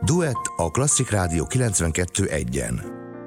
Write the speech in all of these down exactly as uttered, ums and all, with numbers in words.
Duett a Klasszik Rádió kilencvenkettő egyen.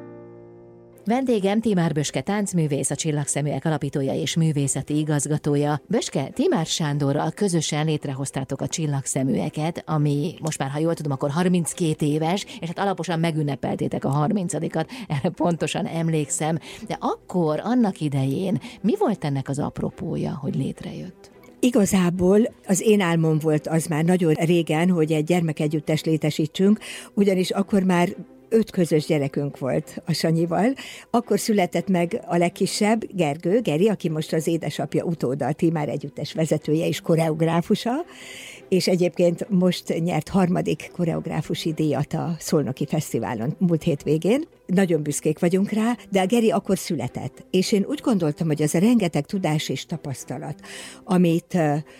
Vendégem Timár Böske táncművész, a Csillagszeműek alapítója és művészeti igazgatója. Böske, Timár Sándorral közösen létrehoztátok a Csillagszeműeket, ami most már, ha jól tudom, akkor harminckét éves, és hát alaposan megünnepeltétek a harmincadikat, erre pontosan emlékszem. De akkor, annak idején mi volt ennek az apropója, hogy létrejött? Igazából az én álmom volt az már nagyon régen, hogy egy gyermekegyüttest létesítsünk, ugyanis akkor már öt közös gyerekünk volt a Sanyival. Akkor született meg a legkisebb, Gergő, Geri, aki most az édesapja utóda, a Timár együttes vezetője és koreográfusa, és egyébként most nyert harmadik koreográfusi díjat a Szolnoki Fesztiválon múlt hétvégén. Nagyon büszkék vagyunk rá, de a Geri akkor született. És én úgy gondoltam, hogy az a rengeteg tudás és tapasztalat, amit,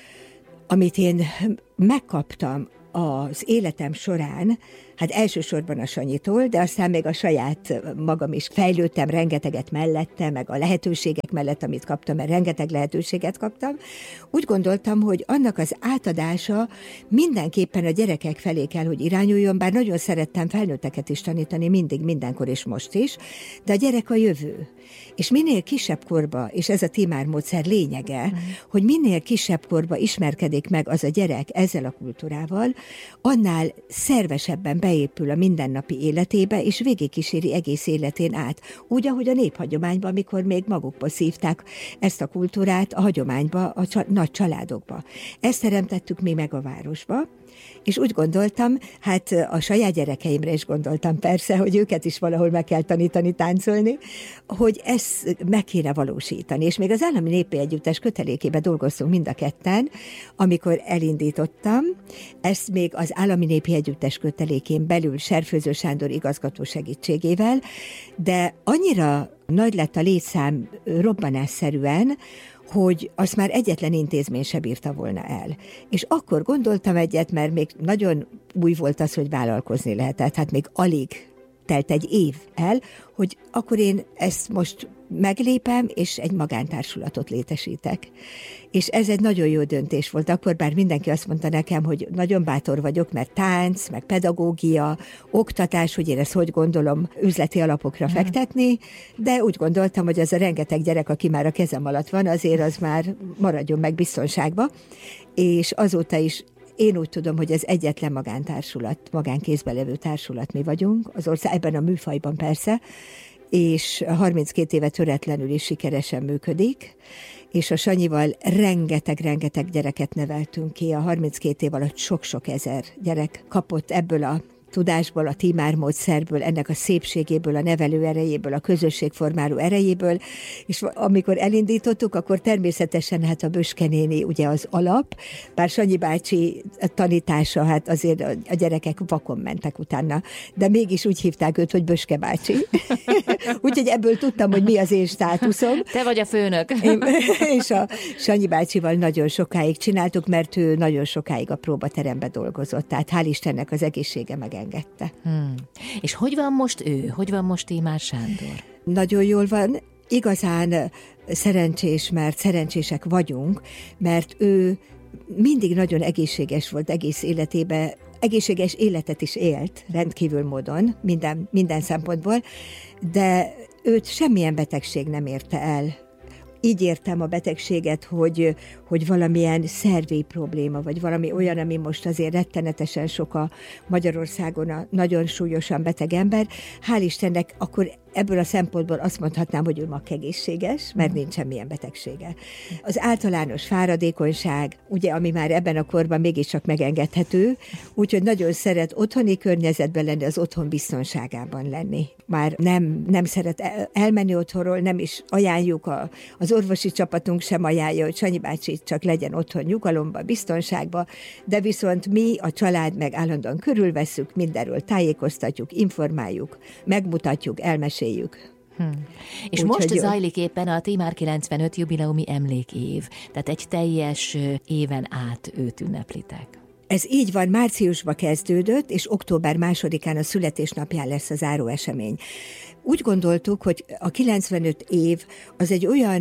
amit én megkaptam az életem során, hát elsősorban a Sanyitól, de aztán még a saját magam is fejlődtem rengeteget mellette, meg a lehetőségek mellett, amit kaptam, mert rengeteg lehetőséget kaptam. Úgy gondoltam, hogy annak az átadása mindenképpen a gyerekek felé kell, hogy irányuljon, bár nagyon szerettem felnőtteket is tanítani, mindig, mindenkor és most is, de a gyerek a jövő. És minél kisebb korba, és ez a Timár módszer lényege, mm. hogy minél kisebb korba ismerkedik meg az a gyerek ezzel a kultúrával, annál szervesebben beépül a mindennapi életébe, és végigkíséri egész életén át. Úgy, ahogy a néphagyományban, amikor még magukba szívták ezt a kultúrát a hagyományba, a csa- nagy családokba. Ezt teremtettük mi meg a városba, és úgy gondoltam, hát a saját gyerekeimre is gondoltam persze, hogy őket is valahol meg kell tanítani táncolni, hogy ezt meg kéne valósítani. És még az Állami Népi Együttes kötelékébe dolgoztunk mind a ketten, amikor elindítottam. Ezt még az Állami Népi Együttes kötelékén belül Serfőző Sándor igazgató segítségével, de annyira nagy lett a létszám robbanásszerűen, hogy azt már egyetlen intézmény se bírta volna el. És akkor gondoltam egyet, mert még nagyon új volt az, hogy vállalkozni lehetett, hát még alig telt egy év el, hogy akkor én ezt most meglépem, és egy magántársulat létesítek. És ez egy nagyon jó döntés volt. Akkor bár mindenki azt mondta nekem, hogy nagyon bátor vagyok, mert tánc, meg pedagógia, oktatás, hogy én ezt hogy gondolom üzleti alapokra hmm. fektetni, de úgy gondoltam, hogy az a rengeteg gyerek, aki már a kezem alatt van, azért az már maradjon meg biztonságba. És azóta is én úgy tudom, hogy ez egyetlen magántársulat, magánkézben levő társulat mi vagyunk, az ország ebben a műfajban persze, és harminckét éve töretlenül is sikeresen működik, és a Sanyival rengeteg-rengeteg gyereket neveltünk ki, a harminckét év alatt sok-sok ezer gyerek kapott ebből a tudásból, a Timár módszerből, ennek a szépségéből, a nevelő erejéből, a közösségformáló erejéből, és amikor elindítottuk, akkor természetesen hát a Böske néni ugye az alap, bár Sanyi bácsi tanítása, hát azért a gyerekek vakon mentek utána, de mégis úgy hívták őt, hogy Böske bácsi. Úgyhogy ebből tudtam, hogy mi az én státuszom. Te vagy a főnök. Én, és a Sanyi bácsival nagyon sokáig csináltuk, mert ő nagyon sokáig a próbaterembe dolgozott, tehát hál' Istennek az egészsége meg engedte. Hmm. És hogy van most ő? Hogy van most Timár Sándor? Nagyon jól van. Igazán szerencsés, mert szerencsések vagyunk, mert ő mindig nagyon egészséges volt egész életében, egészséges életet is élt rendkívül módon, minden, minden szempontból, de őt semmilyen betegség nem érte el. Így értem a betegséget, hogy, hogy valamilyen szervi probléma, vagy valami olyan, ami most azért rettenetesen sok a Magyarországon a nagyon súlyosan beteg ember. Hál' Istennek akkor ebből a szempontból azt mondhatnám, hogy ő magegészséges, mert nincs semmilyen betegsége. Az általános fáradékonyság, ugye, ami már ebben a korban mégiscsak megengedhető, úgyhogy nagyon szeret otthoni környezetben lenni, az otthon biztonságában lenni. Már nem, nem szeret el, elmenni otthonról, nem is ajánljuk, a, az orvosi csapatunk sem ajánlja, hogy Sanyi bácsi csak legyen otthon nyugalomba, biztonságba, de viszont mi, a család meg állandóan körülvesszük, mindenről tájékoztatjuk, informáljuk, megmutatjuk, elmeséljük. Hmm. És úgy, most zajlik éppen a Timár kilencvenöt jubileumi emlékév, tehát egy teljes éven át őt ünneplitek. Ez így van, márciusban kezdődött, és október másodikán a születésnapján lesz a záró esemény. Úgy gondoltuk, hogy a kilencvenöt év az egy olyan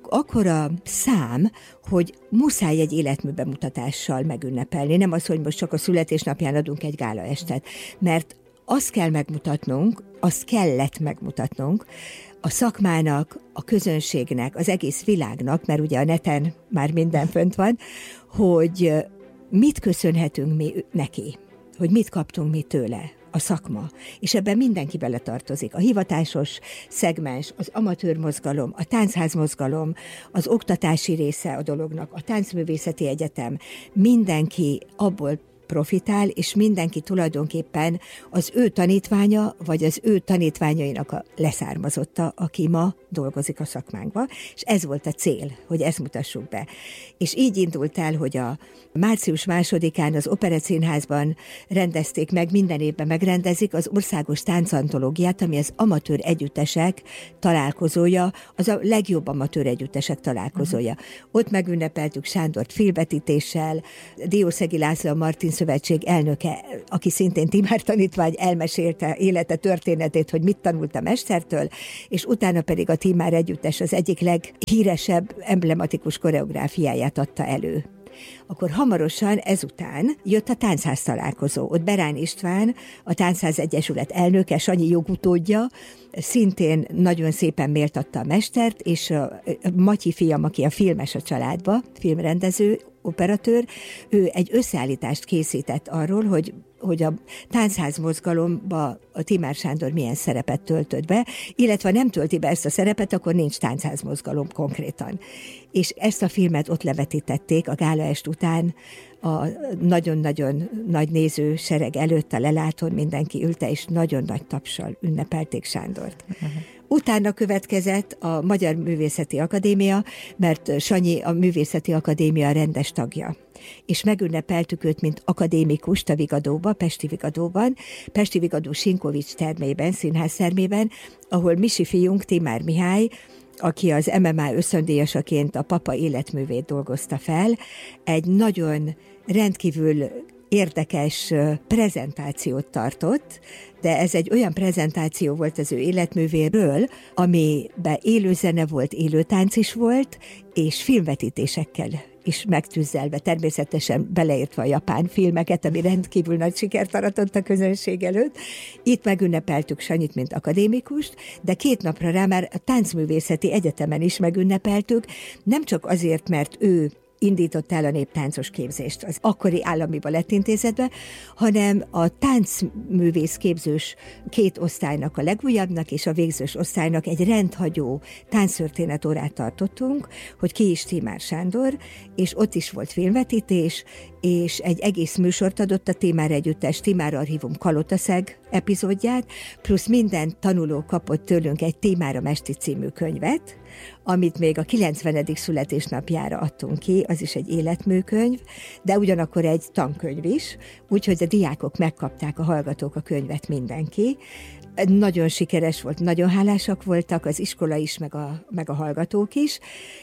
akkora szám, hogy muszáj egy életműbemutatással megünnepelni. Nem az, hogy most csak a születésnapján adunk egy gálaestet, mert azt kell megmutatnunk, azt kellett megmutatnunk a szakmának, a közönségnek, az egész világnak, mert ugye a neten már minden fönt van, hogy mit köszönhetünk mi neki, hogy mit kaptunk mi tőle, a szakma. És ebben mindenki beletartozik. A hivatásos szegmens, az amatőr mozgalom, a táncház mozgalom, az oktatási része a dolognak, a táncművészeti egyetem, mindenki abból profitál, és mindenki tulajdonképpen az ő tanítványa, vagy az ő tanítványainak a leszármazotta, aki ma dolgozik a szakmánkba, és ez volt a cél, hogy ezt mutassuk be. És így indult el, hogy a március másodikán az Operett Színházban rendezték meg, minden évben megrendezik az országos táncantológiát, ami az amatőr együttesek találkozója, az a legjobb amatőr együttesek találkozója. Uh-huh. Ott megünnepeltük Sándort filmvetítéssel, Diószegi László, a Martin Szövetség elnöke, aki szintén Timár tanítvány, elmesélte élete történetét, hogy mit tanult a mestertől, és utána pedig a Timár együttes az egyik leghíresebb, emblematikus koreográfiáját adta elő. Akkor hamarosan ezután jött a táncház találkozó. Ott Berány István, a Táncház Egyesület elnöke, Sanyi jogutódja, szintén nagyon szépen méltatta a mestert, és a Matyi fiam, aki a filmes a családba, filmrendező, operatőr, ő egy összeállítást készített arról, hogy hogy a táncház mozgalomba a Timár Sándor milyen szerepet töltött be, illetve nem tölti be ezt a szerepet, akkor nincs táncház mozgalom konkrétan. És ezt a filmet ott levetítették a gálaest után, a nagyon-nagyon nagy nézősereg előtt a lelátón mindenki ülte, és nagyon nagy tapssal ünnepelték Sándort. Uh-huh. Utána következett a Magyar Művészeti Akadémia, mert Sanyi a Művészeti Akadémia rendes tagja. És megünnepeltük őt, mint akadémikust a Vigadóba, Pesti Vigadóban, Pesti Vigadó Sinkovics termében, színház termében, ahol Misi fiunk, Timár Mihály, aki az em em á ösztöndíjasaként a papa életművét dolgozta fel, egy nagyon rendkívül érdekes prezentációt tartott, de ez egy olyan prezentáció volt az ő életművéről, amiben élő zene volt, élő tánc is volt, és filmvetítésekkel is megtűzzelve, természetesen beleértve a japán filmeket, ami rendkívül nagy sikert aratott a közönség előtt. Itt megünnepeltük Sanyit, mint akadémikust, de két napra rá már a Táncművészeti Egyetemen is megünnepeltük, nem csak azért, mert ő indított el a néptáncos képzést az akkori állami balettintézetbe, hanem a táncművész képzős két osztálynak, a legújabbnak és a végzős osztálynak egy rendhagyó tánctörténet órát tartottunk, hogy ki is Timár Sándor, és ott is volt filmvetítés, és egy egész műsort adott a Timár Együttes Timár Archívum Kalotaszeg epizódját, plusz minden tanuló kapott tőlünk egy Timár a Mesti című könyvet, amit még a kilencvenedik születésnapjára adtunk ki, az is egy életműkönyv, de ugyanakkor egy tankönyv is, úgyhogy a diákok megkapták, a hallgatók a könyvet, mindenki. Nagyon sikeres volt, nagyon hálásak voltak az iskola is, meg a, meg a hallgatók is,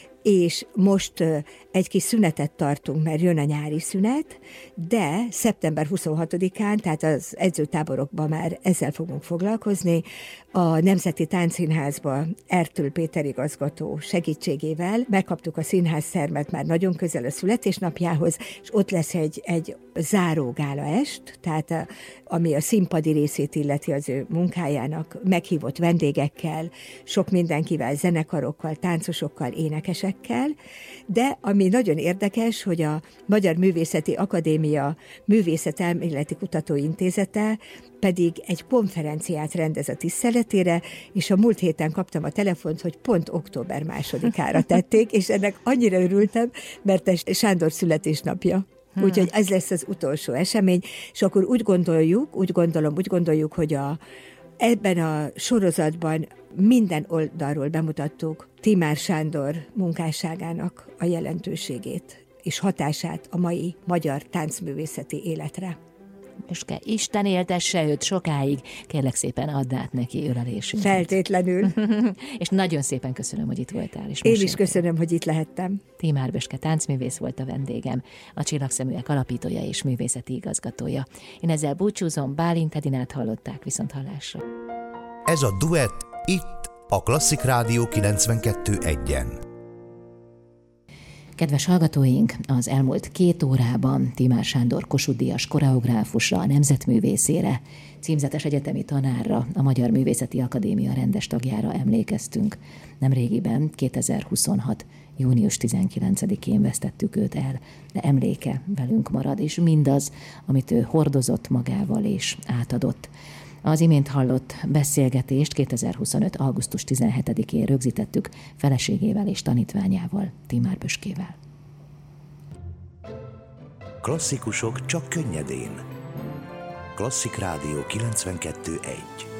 és most egy kis szünetet tartunk, mert jön a nyári szünet, de szeptember huszonhatodikán, tehát az edzőtáborokban már ezzel fogunk foglalkozni, a Nemzeti Táncszínházba Ertül Péter igazgató segítségével megkaptuk a színháztermet már nagyon közel a születésnapjához, és ott lesz egy, egy záró gálaest, tehát a, ami a színpadi részét illeti az ő munkájának, meghívott vendégekkel, sok mindenkivel, zenekarokkal, táncosokkal, énekesekkel, de ami nagyon érdekes, hogy a Magyar Művészeti Akadémia Művészetelméleti Kutatóintézete pedig egy konferenciát rendez a tiszteletére, és a múlt héten kaptam a telefont, hogy pont október másodikára tették, és ennek annyira örültem, mert ez Sándor születésnapja. Hmm. Úgyhogy ez lesz az utolsó esemény, és akkor úgy gondoljuk, úgy gondolom, úgy gondoljuk, hogy a, ebben a sorozatban minden oldalról bemutattuk Timár Sándor munkásságának a jelentőségét és hatását a mai magyar táncművészeti életre. Möske, Isten éltesse őt sokáig, kérlek szépen add át neki ölelésünket. Feltétlenül. És nagyon szépen köszönöm, hogy itt voltál. És Én is köszönöm, hogy itt lehettem. Timár Böske táncművész volt a vendégem, a Csillagszeműek alapítója és művészeti igazgatója. Én ezzel búcsúzom, Bálint Edinát hallották, viszont hallásra. Ez a duett itt a Klasszik Rádió kilencvenkettő egyen. Kedves hallgatóink, az elmúlt két órában Timár Sándor Kossuth-díjas koreográfusra, a nemzetművészére, címzetes egyetemi tanárra, a Magyar Művészeti Akadémia rendes tagjára emlékeztünk. Nemrégiben, kétezer-huszonhat. június tizenkilencedikén vesztettük őt el, de emléke velünk marad, és mindaz, amit ő hordozott magával és átadott. Az imént hallott beszélgetést kétezer-huszonöt. augusztus tizenhetedikén rögzítettük feleségével és tanítványával, Timár Böskével. Klasszikusok csak könnyedén. Klasszik Rádió kilencvenkettő egy.